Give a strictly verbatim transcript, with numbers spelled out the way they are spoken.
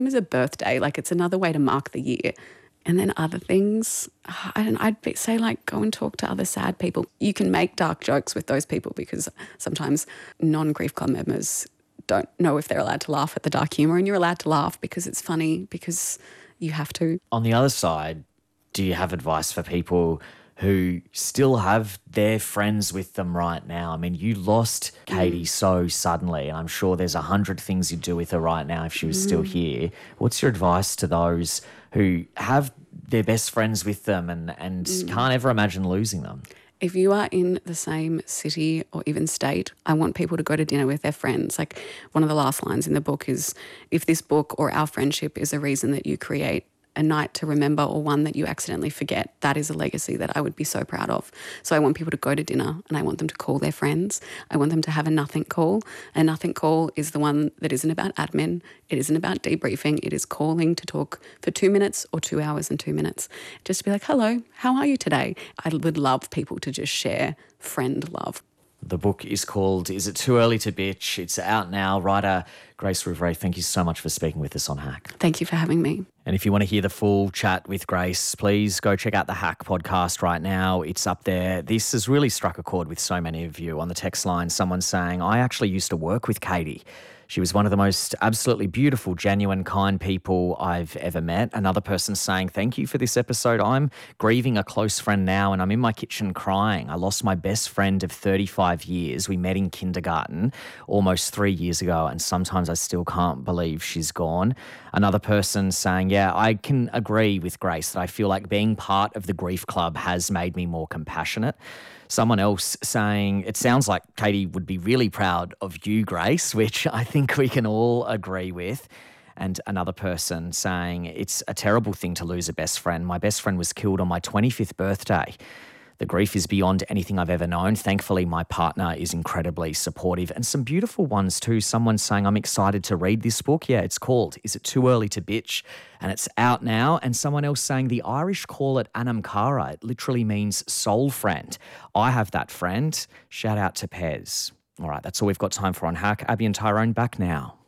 as a birthday, like it's another way to mark the year. And then other things, I don't, I'd be, say like go and talk to other sad people. You can make dark jokes with those people because sometimes non-Grief Club members don't know if they're allowed to laugh at the dark humour, and you're allowed to laugh because it's funny, because you have to. On the other side, do you have advice for people who still have their friends with them right now? I mean, you lost Katie mm. so suddenly, and I'm sure there's a hundred things you'd do with her right now if she was mm. still here. What's your advice to those who have their best friends with them and, and mm. can't ever imagine losing them? If you are in the same city or even state, I want people to go to dinner with their friends. Like one of the last lines in the book is, if this book or our friendship is a reason that you create a night to remember or one that you accidentally forget, that is a legacy that I would be so proud of. So I want people to go to dinner and I want them to call their friends. I want them to have a nothing call. A nothing call is the one that isn't about admin. It isn't about debriefing. It is calling to talk for two minutes or two hours and two minutes. Just to be like, hello, how are you today? I would love people to just share friend love. The book is called Is It Too Early to Bitch? It's out now. Writer Grace Rouvray, thank you so much for speaking with us on Hack. Thank you for having me. And if you want to hear the full chat with Grace, please go check out the Hack podcast right now. It's up there. This has really struck a chord with so many of you. On the text line, someone saying, I actually used to work with Katie. She was one of the most absolutely beautiful, genuine, kind people I've ever met. Another person saying, thank you for this episode. I'm grieving a close friend now and I'm in my kitchen crying. I lost my best friend of thirty-five years. We met in kindergarten almost three years ago and sometimes I still can't believe she's gone. Another person saying, yeah, I can agree with Grace that I feel like being part of the Grief Club has made me more compassionate. Someone else saying, it sounds like Katie would be really proud of you, Grace, which I think we can all agree with. And another person saying, it's a terrible thing to lose a best friend. My best friend was killed on my twenty-fifth birthday. The grief is beyond anything I've ever known. Thankfully, my partner is incredibly supportive. And some beautiful ones too. Someone saying, I'm excited to read this book. Yeah, it's called Is It Too Early to Bitch? And it's out now. And someone else saying, the Irish call it Anam Cara. It literally means soul friend. I have that friend. Shout out to Pez. All right, that's all we've got time for on Hack. Abby and Tyrone back now.